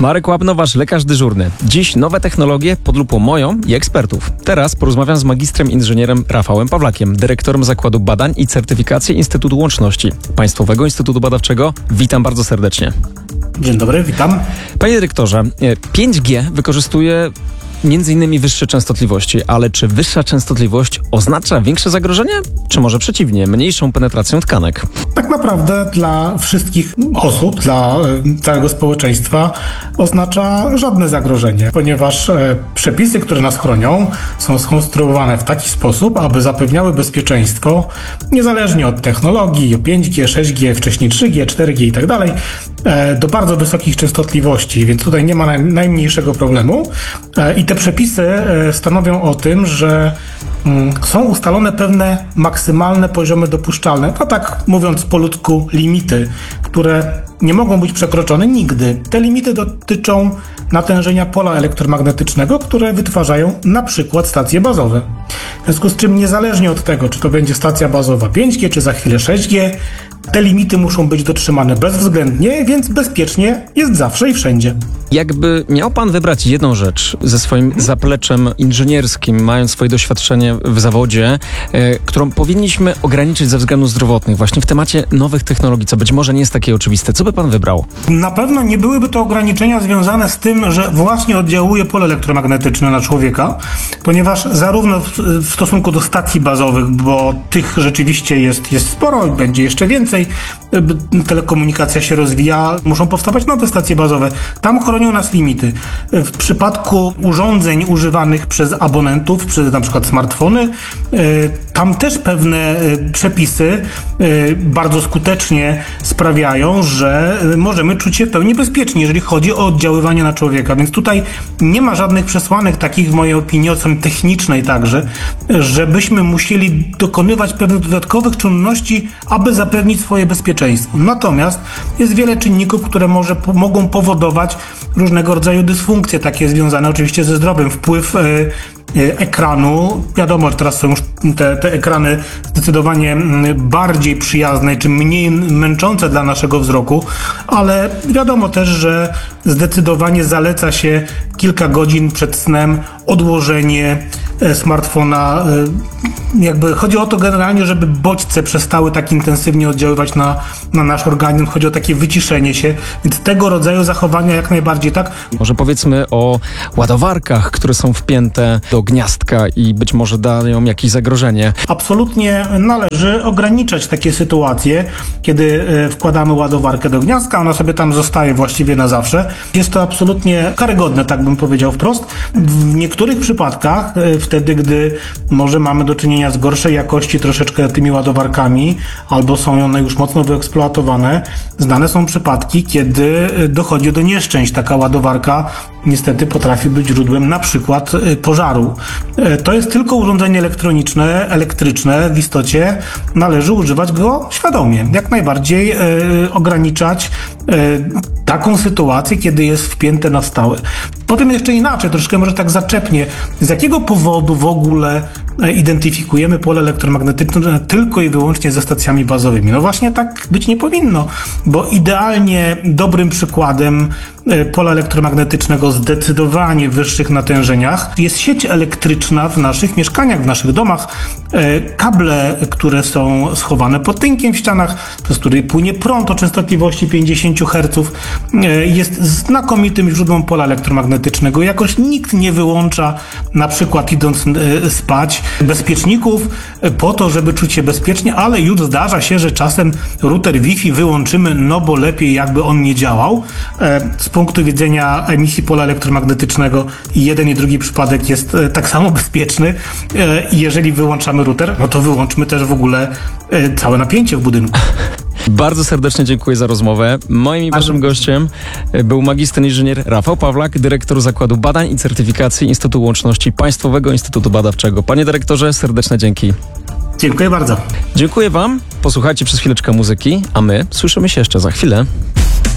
Marek Łabnowacz, lekarz dyżurny. Dziś nowe technologie pod lupą moją i ekspertów. Teraz porozmawiam z magistrem inżynierem Rafałem Pawlakiem, dyrektorem Zakładu Badań i Certyfikacji Instytutu Łączności Państwowego Instytutu Badawczego. Witam bardzo serdecznie. Dzień dobry, witam. Panie dyrektorze, 5G wykorzystuje między innymi wyższe częstotliwości, ale czy wyższa częstotliwość oznacza większe zagrożenie? Czy może przeciwnie, mniejszą penetrację tkanek? Tak naprawdę dla wszystkich osób, dla całego społeczeństwa oznacza żadne zagrożenie, ponieważ przepisy, które nas chronią, są skonstruowane w taki sposób, aby zapewniały bezpieczeństwo niezależnie od technologii, 5G, 6G, wcześniej 3G, 4G i tak dalej, do bardzo wysokich częstotliwości, więc tutaj nie ma najmniejszego problemu. I te przepisy stanowią o tym, że są ustalone pewne maksymalne poziomy dopuszczalne, a tak mówiąc po ludzku limity, które nie mogą być przekroczone nigdy. Te limity dotyczą natężenia pola elektromagnetycznego, które wytwarzają na przykład stacje bazowe. W związku z czym niezależnie od tego, czy to będzie stacja bazowa 5G, czy za chwilę 6G, te limity muszą być dotrzymane bezwzględnie, więc bezpiecznie jest zawsze i wszędzie. Jakby miał pan wybrać jedną rzecz ze swoim zapleczem inżynierskim, mając swoje doświadczenie w zawodzie, którą powinniśmy ograniczyć ze względów zdrowotnych, właśnie w temacie nowych technologii, co być może nie jest takie oczywiste. Co by pan wybrał? Na pewno nie byłyby to ograniczenia związane z tym, że właśnie oddziałuje pole elektromagnetyczne na człowieka, ponieważ zarówno w stosunku do stacji bazowych, bo tych rzeczywiście jest sporo i będzie jeszcze więcej, telekomunikacja się rozwija, muszą powstawać nowe stacje bazowe. Tam chronią nas limity. W przypadku urządzeń używanych przez abonentów, przez na przykład smartfony, tam też pewne przepisy bardzo skutecznie sprawiają, że możemy czuć się w pełni bezpiecznie, jeżeli chodzi o oddziaływanie na człowieka. Więc tutaj nie ma żadnych przesłanek takich, w mojej opinii, od strony technicznej także, żebyśmy musieli dokonywać pewnych dodatkowych czynności, aby zapewnić swoje bezpieczeństwo. Natomiast jest wiele czynników, które mogą powodować różnego rodzaju dysfunkcje, takie związane oczywiście ze zdrowiem. Wpływ ekranu, wiadomo, że teraz są już te ekrany zdecydowanie bardziej przyjazne czy mniej męczące dla naszego wzroku, ale wiadomo też, że zdecydowanie zaleca się kilka godzin przed snem odłożenie smartfona. Jakby chodzi o to generalnie, żeby bodźce przestały tak intensywnie oddziaływać na nasz organizm. Chodzi o takie wyciszenie się, więc tego rodzaju zachowania jak najbardziej, tak? Może powiedzmy o ładowarkach, które są wpięte do gniazdka i być może dają jakieś zagrożenie. Absolutnie należy ograniczać takie sytuacje, kiedy wkładamy ładowarkę do gniazdka, ona sobie tam zostaje właściwie na zawsze. Jest to absolutnie karygodne, tak bym powiedział wprost. W niektórych przypadkach, wtedy gdy może mamy do czynienia z gorszej jakości troszeczkę tymi ładowarkami, albo są one już mocno wyeksploatowane, znane są przypadki, kiedy dochodzi do nieszczęść. Taka ładowarka niestety potrafi być źródłem na przykład pożaru. To jest tylko urządzenie elektryczne, w istocie należy używać go świadomie. Jak najbardziej ograniczać taką sytuację, kiedy jest wpięte na stałe. Powiem jeszcze inaczej, troszkę może tak zaczepnie. Z jakiego powodu w ogóle identyfikujemy pole elektromagnetyczne tylko i wyłącznie ze stacjami bazowymi? No właśnie tak być nie powinno, bo idealnie dobrym przykładem pola elektromagnetycznego zdecydowanie w wyższych natężeniach jest sieć elektryczna w naszych mieszkaniach, w naszych domach. Kable, które są schowane pod tynkiem w ścianach, przez który płynie prąd o częstotliwości 50 Hz, jest znakomitym źródłem pola elektromagnetycznego. Jakoś nikt nie wyłącza, na przykład idąc spać, bezpieczników po to, żeby czuć się bezpiecznie, ale już zdarza się, że czasem router Wi-Fi wyłączymy, no bo lepiej jakby on nie działał. Z punktu widzenia emisji pola elektromagnetycznego i jeden i drugi przypadek jest tak samo bezpieczny. Jeżeli wyłączamy router, no to wyłączmy też w ogóle całe napięcie w budynku. Bardzo serdecznie dziękuję za rozmowę. Moim i waszym gościem był magister inżynier Rafał Pawlak, dyrektor Zakładu Badań i Certyfikacji Instytutu Łączności Państwowego Instytutu Badawczego. Panie dyrektorze, serdeczne dzięki. Dziękuję bardzo. Dziękuję wam. Posłuchajcie przez chwileczkę muzyki, a my słyszymy się jeszcze za chwilę.